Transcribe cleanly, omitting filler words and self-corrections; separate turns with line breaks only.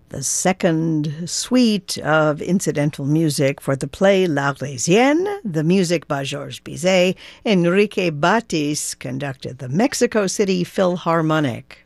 The second suite of incidental music for the play L'Arlésienne, the music by Georges Bizet. Enrique Batis conducted the Mexico City Philharmonic.